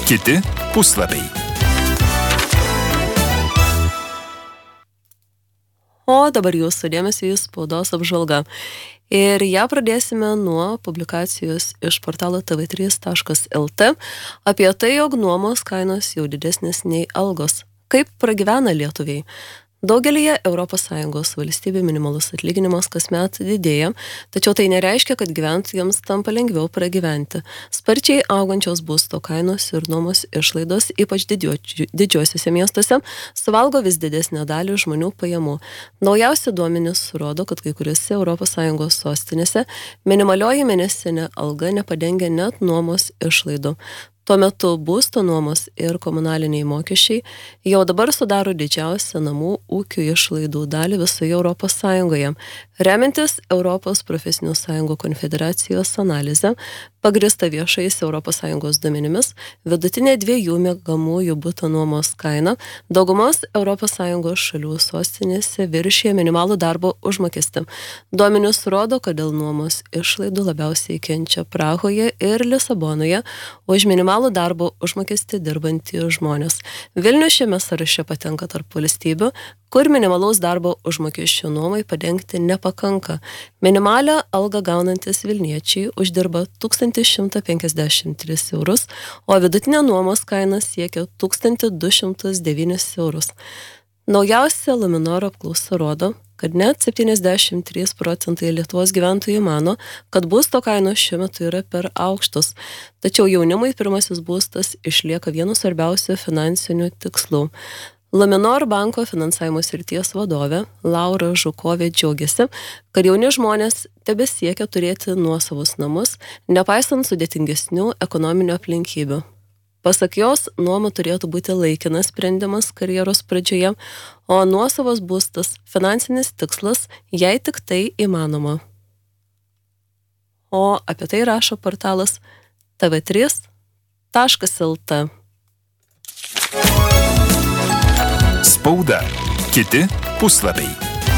Kiti puslapiai. O dabar jūsų dėmesio į spaudos apžvalgą. Ir ją pradėsime nuo publikacijos iš portalo tv3.lt apie tai, jog nuomos kainos jau didesnės nei algos. Kaip pragyvena lietuviai? Daugelyje ES valstybių minimalus atlyginimas kasmet didėja, tačiau tai nereiškia, kad gyventojams tampa lengviau pragyventi. Sparčiai augančios būsto kainos ir nuomos išlaidos, ypač didžiuosiuose miestuose, suvalgo vis didesnę dalį žmonių pajamų. Naujausi duomenys rodo, kad kai kuriuose ES sostinėse minimalioji mėnesinė alga nepadengia net nuomos išlaidų. Tuo metu būsto nuomos ir komunaliniai mokesčiai jau dabar sudaro didžiausią namų ūkių išlaidų dalį visoje ES. Remiantis Europos profesinių sąjungų konfederacijos analizę, pagrįsta viešais ES duomenimis, vidutinė 2 miegamųjų buto nuomos kaina daugumos ES šalių sostinėse viršija minimalų darbo užmokestį. Duomenys rodo, kad dėl nuomos išlaidų labiausiai kenčia Prahoje ir Lisabonoje už minimalų darbo užmokestį dirbantys žmonės. Vilnius šiame sąraše patenka tarp valstybių, kur minimalaus darbo užmokesčio nuomai padengti nepakanka. Minimalią algą gaunantis vilniečiai uždirba 1153 eurus, o vidutinė nuomos kaina siekia 1209 eurus. Naujausia Luminor apklausa rodo, kad net 73% Lietuvos gyventojų mano, kad būsto kainos šiuo metu yra per aukštos. Tačiau jaunimui pirmasis būstas išlieka vienu svarbiausių finansinių tikslų. Luminor banko finansavimo srities vadovė Laura Žukovė džiaugiasi, kad jauni žmonės tebesiekia turėti nuosavus namus, nepaisant sudėtingesnių ekonominių aplinkybių. Pasak jos, nuoma turėtų būti laikinas sprendimas karjeros pradžioje, o nuosavas būstas finansinis tikslas, jei tik tai įmanoma. O apie tai rašo portalas tv3.lt. Spauda. Kiti puslapiai.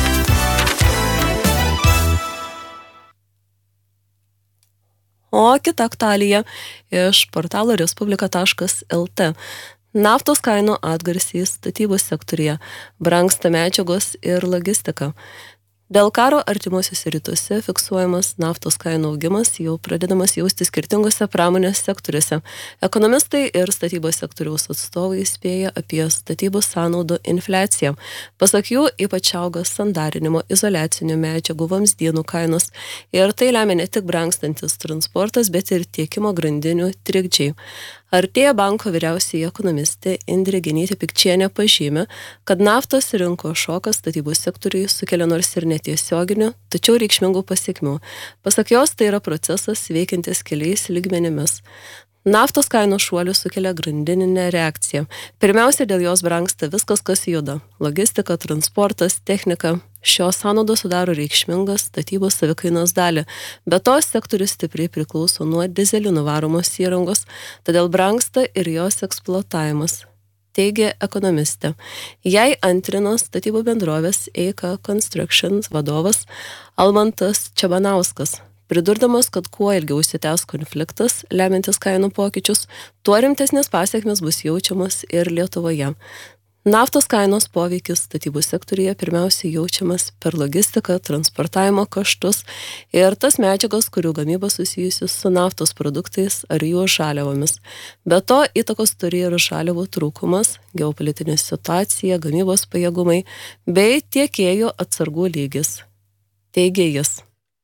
O kita aktualija iš portalo respublika.lt. Naftos kainų atgarsiai statybos sektorija, brangsta medžiagos ir logistika. Dėl karo artimuosiuose rytuose fiksuojamas naftos kainų augimas jau pradedamas jausti skirtingose pramonės sektoriuose. Ekonomistai ir statybos sektoriaus atstovai spėja apie statybų sąnaudų infliaciją. Pasak jų, ypač auga sandarinimo izoliacinių medžiagų vamzdynų kainos. Ir tai lemia ne tik brangstantis transportas, bet ir tiekimo grandinių trikdžiai. Artėja banko vyriausioji ekonomistė Indrė Genytė-Pikčienė pažymė, kad naftos rinkos šokas statybų sektoriui sukelia nors ir netiesioginių, tačiau reikšmingų pasekmių. Pasak jos, tai yra procesas veikiantis keliais lygmenimis. Naftos kainų šuolius sukelia grandininę reakciją. Pirmiausia, dėl jos brangsta viskas, kas juda – logistika, transportas, technika. Šios sąnaudos sudaro reikšmingą statybos savikainos dalį. Be to, sektorius stipriai priklauso nuo dyzelinu varomos įrangos, todėl brangsta ir jos eksploatavimas, teigia ekonomistė. Jai antrino statybų bendrovės Eika Construction vadovas Almantas Čebanauskas, pridurdamas, kad kuo ilgiau užsitęs konfliktas, lemiantis kainų pokyčius, tuo rimtesnės pasekmės bus jaučiamas ir Lietuvoje. Naftos kainos poveikis statybų sektoriuje pirmiausiai jaučiamas per logistiką, transportavimo kaštus ir tas medžiagas, kurių gamyba susijusi su naftos produktais ar jų žaliavomis. Be to, įtakos turi ir žaliavų trūkumas, geopolitinė situacija, gamybos pajėgumai bei tiekėjų atsargų lygis, teigia jis.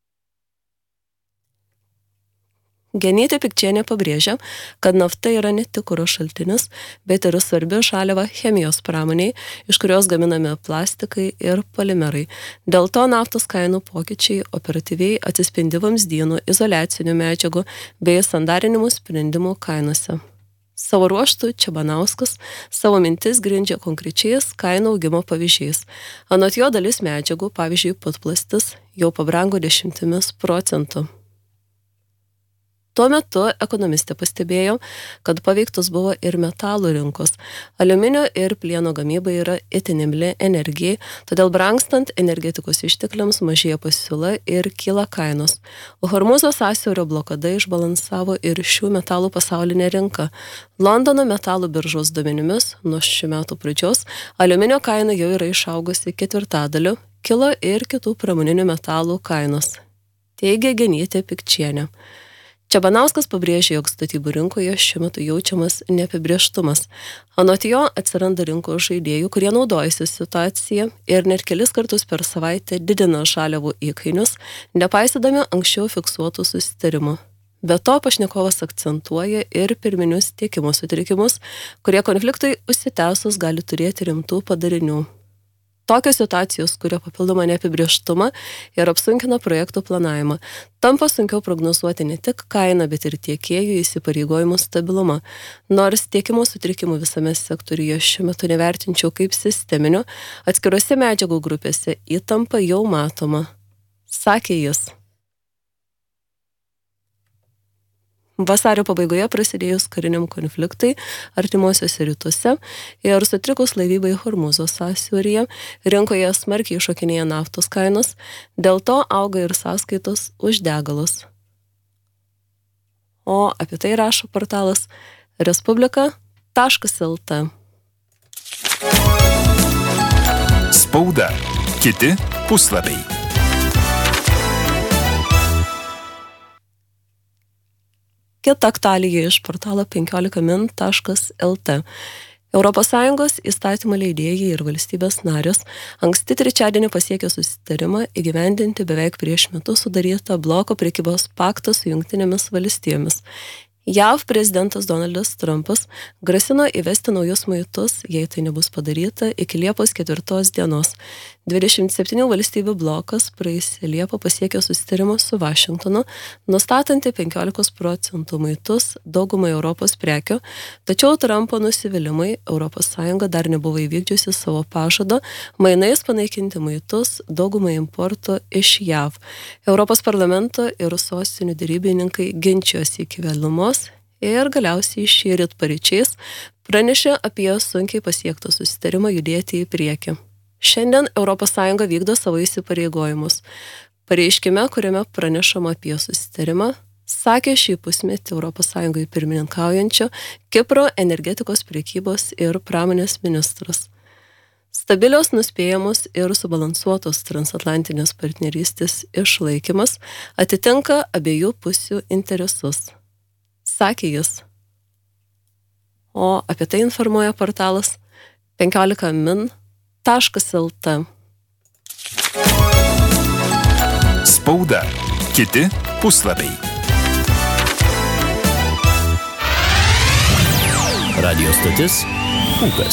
Genytė-Pikčienė pabrėžia, kad nafta yra ne tik kuro šaltinis, bet ir svarbi žaliava chemijos pramoniai, iš kurios gaminami plastikai ir polimerai. Dėl to naftos kainų pokyčiai operatyviai atsispindi vamzdynų, izoliacinių medžiagų bei sandarinimų sprendimų kainose. Savo ruožtu Čebanauskas savo mintis grindžia konkrečiais kainų augimo pavyzdžiais. Anot jo dalis medžiagų, pavyzdžiui, putplastis, jau pabrango 10%. Tuo metu ekonomistė pastebėjo, kad paveiktos buvo ir metalų rinkos. Aliuminio ir plieno gamyba yra itin imli energijai, todėl brangstant energetikos ištekliams mažėja pasiūla ir kyla kainos. Hormūzo sąsiaurio blokada išbalansavo ir šių metalų pasaulinę rinką. Londono metalų biržos duomenimis nuo šių metų pradžios aliuminio kaina jau yra išaugusi 4/4, kilo ir kitų pramoninių metalų kainos. Teigia Genytė Pikčienė. Čebanauskas pabrėžė, jog statybų rinkoje šiuo metu jaučiamas neapibrėžtumas. Anot jo atsiranda rinkos žaidėjų, kurie naudojasi situaciją ir net kelis kartus per savaitę didina žaliavų įkainius, nepaisydami anksčiau fiksuotų susitarimų. Be to, pašnekovas akcentuoja ir pirminius tiekimo sutrikimus, kurie konfliktui užsitęsus gali turėti rimtų padarinių. Tokios situacijos kuria papildomą neapibrėžtumą ir apsunkina projektų planavimą. Tampa sunkiau prognozuoti ne tik kainą, bet ir tiekėjų įsipareigojimų stabilumą. Nors tiekimo sutrikimų visame sektoriuje šiuo metu nevertinčiau kaip sisteminio, atskiruose medžiagų grupėse įtampa jau matoma, sakė jis. Vasario pabaigoje prasidėjus kariniam konfliktui artimuosiuose rytuose ir sutrikus laivybai Hormūzo sąsiauryje, rinkoje smarkiai šokinėja naftos kainos, dėl to auga ir sąskaitos už degalus. O apie tai rašo portalas respublika.lt. Spauda. Kiti puslapiai. Kita aktualija iš portalo 15min.lt. ES įstatymų leidėjai ir valstybės narės anksti trečiadienį pasiekė susitarimą įgyvendinti beveik prieš metus sudarytą bloko prekybos paktą su Jungtinėmis valstijomis. JAV prezidentas Donaldas Trumpas grasino įvesti naujus muitus, jei tai nebus padaryta, iki Liepos 4 dienos. 27 valstybių blokas praėjusią Liepą pasiekė susitarimą su Vašingtonu, nustatantį 15% muitus daugumai Europos prekių, tačiau Trumpo nusivylimai ES dar nebuvo įvykdžiusi savo pažado mainais panaikinti muitus daugumai importo iš JAV. Europos parlamento ir sostinių derybininkai ginčijosi iki vėlumos ir galiausiai šįryt paryčiais pranešė apie sunkiai pasiektą susitarimą judėti į priekį. Šiandien ES vykdo savo įsipareigojimus. Pareiškime, kuriame pranešama apie susitarimą, sakė šį pusmetį ES pirmininkaujančio Kipro energetikos prekybos ir pramonės ministras. Stabilios, nuspėjamos ir subalansuotos transatlantinės partnerystės išlaikymas atitinka abiejų pusių interesus, sakė jis. O apie tai informuoja portalas 15min.lt. Spauda. Kiti puslapiai. Radio stotis Pūkas.